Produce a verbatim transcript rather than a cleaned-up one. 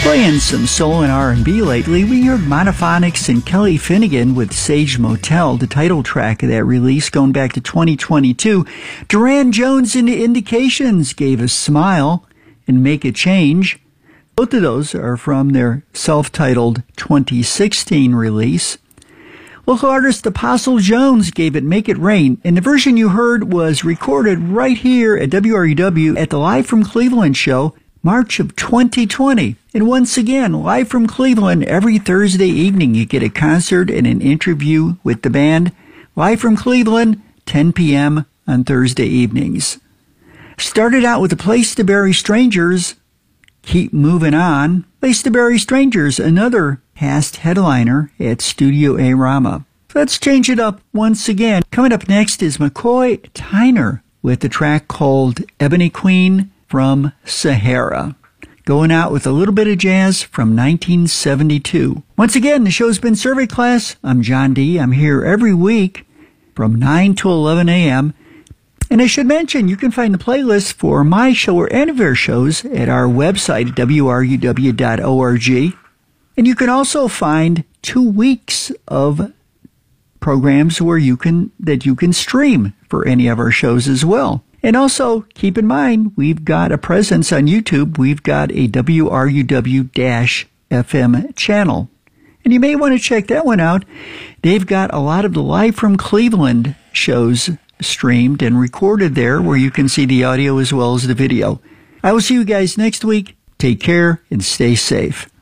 Playing some soul and R and B lately, we heard Monophonics and Kelly Finnegan with Sage Motel, the title track of that release going back to twenty twenty-two. Duran Jones and the Indications gave us Smile and Make a Change. Both of those are from their self-titled twenty sixteen release. Local artist Apostle Jones gave it Make It Rain, and the version you heard was recorded right here at W R U W at the Live from Cleveland show, March of twenty twenty. And once again, live from Cleveland, every Thursday evening you get a concert and an interview with the band. Live from Cleveland, ten p.m. on Thursday evenings. Started out with A Place to Bury Strangers, Keep Moving On. Place to Bury Strangers, another past headliner at Studio A Rama. Let's change it up once again. Coming up next is McCoy Tyner with the track called Ebony Queen from Sahara. Going out with a little bit of jazz from nineteen seventy-two. Once again, the show's been Survey Class. I'm John D. I'm here every week from nine to eleven a.m. And I should mention, you can find the playlist for my show or any of our shows at our website, W R U W dot org. And you can also find two weeks of programs where you can that you can stream for any of our shows as well. And also, keep in mind, we've got a presence on YouTube. We've got a W R U W F M channel. And you may want to check that one out. They've got a lot of the Live from Cleveland shows streamed and recorded there where you can see the audio as well as the video. I will see you guys next week. Take care and stay safe.